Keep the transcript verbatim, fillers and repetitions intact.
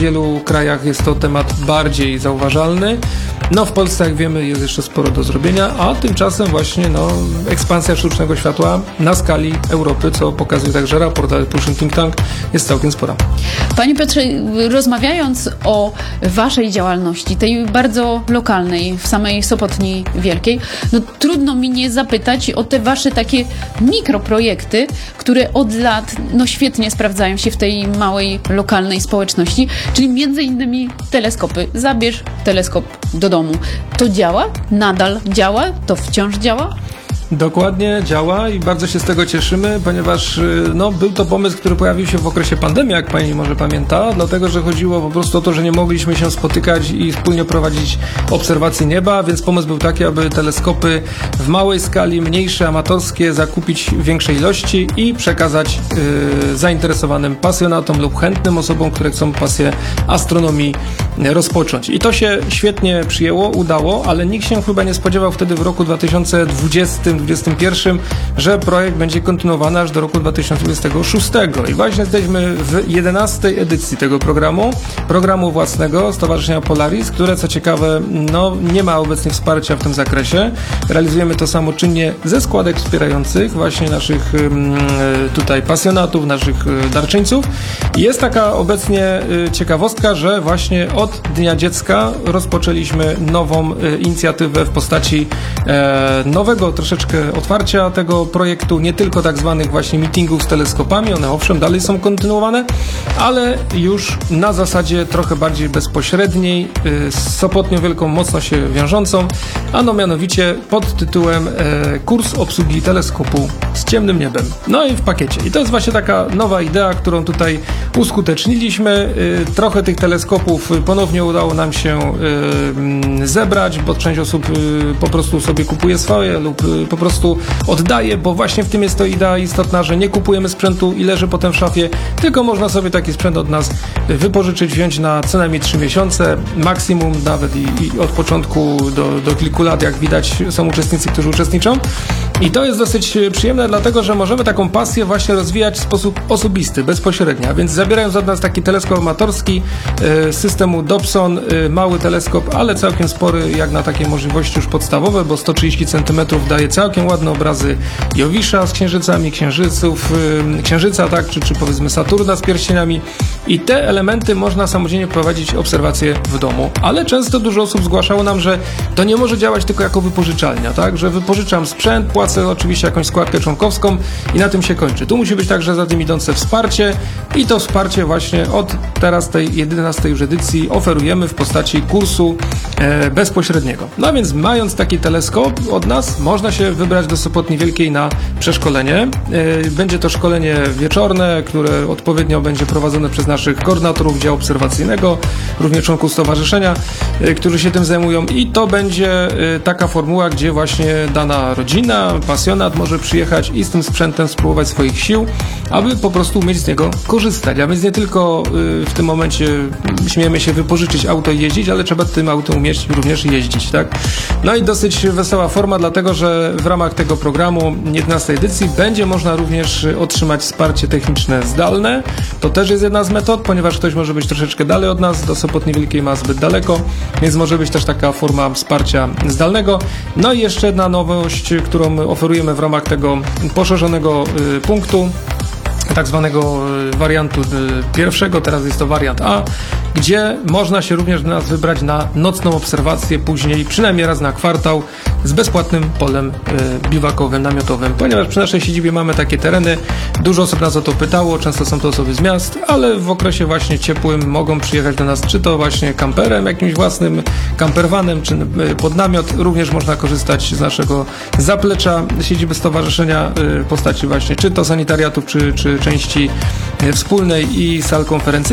wielu krajach jest to temat bardziej zauważalny. No w Polsce, jak wiemy, jest jeszcze sporo do zrobienia, a tymczasem właśnie no, ekspansja sztucznego światła na skali Europy, co pokazuje także raport Pushing Think Tank, jest całkiem spora. Panie Piotrze, rozmawiając o waszej działalności, tej bardzo lokalnej, w samej Sopotni Wielkiej, no trudno mi nie zapytać o te wasze takie mikroprojekty, które od lat no świetnie sprawdzają się w tej małej, lokalnej społeczności, czyli między innymi teleskopy. Zabierz teleskop do domu. To działa? Nadal działa? To wciąż działa? Dokładnie działa i bardzo się z tego cieszymy, ponieważ no, był to pomysł, który pojawił się w okresie pandemii, jak pani może pamięta, dlatego, że chodziło po prostu o to, że nie mogliśmy się spotykać i wspólnie prowadzić obserwacje nieba, więc pomysł był taki, aby teleskopy w małej skali, mniejsze, amatorskie, zakupić w większej ilości i przekazać yy, zainteresowanym pasjonatom lub chętnym osobom, które chcą pasję astronomii rozpocząć. I to się świetnie przyjęło, udało, ale nikt się chyba nie spodziewał wtedy w roku dwa tysiące dwudziestym dwudziestym pierwszym, że projekt będzie kontynuowany aż do roku dwa tysiące dwudziestego szóstego. I właśnie jesteśmy w jedenastej edycji tego programu, programu własnego Stowarzyszenia Polaris, które co ciekawe, no nie ma obecnie wsparcia w tym zakresie. Realizujemy to samoczynnie ze składek wspierających właśnie naszych tutaj pasjonatów, naszych darczyńców. I jest taka obecnie ciekawostka, że właśnie od Dnia Dziecka rozpoczęliśmy nową inicjatywę w postaci nowego troszeczkę otwarcia tego projektu, nie tylko tak zwanych właśnie meetingów z teleskopami, one owszem dalej są kontynuowane, ale już na zasadzie trochę bardziej bezpośredniej, z Sopotnią Wielką mocno się wiążącą, a no mianowicie pod tytułem e, Kurs obsługi teleskopu z ciemnym niebem. No i w pakiecie. I to jest właśnie taka nowa idea, którą tutaj uskuteczniliśmy. E, trochę tych teleskopów ponownie udało nam się e, zebrać, bo część osób e, po prostu sobie kupuje swoje lub e, po prostu oddaje, bo właśnie w tym jest to idea istotna, że nie kupujemy sprzętu i leży potem w szafie, tylko można sobie taki sprzęt od nas wypożyczyć, wziąć na co najmniej trzy miesiące, maksimum nawet i, i od początku do, do kilku lat, jak widać, są uczestnicy, którzy uczestniczą. I to jest dosyć przyjemne, dlatego, że możemy taką pasję właśnie rozwijać w sposób osobisty, bezpośredni. A więc zabierając od nas taki teleskop amatorski z systemu Dobson, mały teleskop, ale całkiem spory, jak na takie możliwości już podstawowe, bo sto trzydzieści centymetrów daje całkiem ładne obrazy Jowisza z księżycami, księżyców, księżyca, tak, czy, czy powiedzmy Saturna z pierścieniami. I te elementy można samodzielnie prowadzić obserwacje w domu. Ale często dużo osób zgłaszało nam, że to nie może działać tylko jako wypożyczalnia, tak, że wypożyczam sprzęt, płacę oczywiście jakąś składkę członkowską i na tym się kończy. Tu musi być także za tym idące wsparcie i to wsparcie właśnie od teraz tej jedenastej już edycji oferujemy w postaci kursu e, bezpośredniego. No więc mając taki teleskop od nas, można się wybrać do Sopotni Wielkiej na przeszkolenie. E, będzie to szkolenie wieczorne, które odpowiednio będzie prowadzone przez naszych koordynatorów działu obserwacyjnego, również członków stowarzyszenia, e, którzy się tym zajmują i to będzie e, taka formuła, gdzie właśnie dana rodzina, pasjonat może przyjechać i z tym sprzętem spróbować swoich sił, aby po prostu umieć z niego korzystać. A więc nie tylko y, w tym momencie śmiejemy się wypożyczyć auto i jeździć, ale trzeba tym autem umieć również jeździć, tak? No i dosyć wesoła forma, dlatego że w ramach tego programu jedenastej edycji będzie można również otrzymać wsparcie techniczne zdalne. To też jest jedna z metod, ponieważ ktoś może być troszeczkę dalej od nas, do Sopotni Wielkiej ma zbyt daleko, więc może być też taka forma wsparcia zdalnego. No i jeszcze jedna nowość, którą oferujemy w ramach tego poszerzonego y, punktu, tak zwanego wariantu pierwszego, teraz jest to wariant A, gdzie można się również do nas wybrać na nocną obserwację później, przynajmniej raz na kwartał, z bezpłatnym polem y, biwakowym, namiotowym, ponieważ przy naszej siedzibie mamy takie tereny, dużo osób nas o to pytało, często są to osoby z miast, ale w okresie właśnie ciepłym mogą przyjechać do nas, czy to właśnie kamperem, jakimś własnym kampervanem, czy y, pod namiot, również można korzystać z naszego zaplecza siedziby stowarzyszenia y, w postaci właśnie czy to sanitariatów, czy, czy części y, wspólnej i sal konferencyjnych.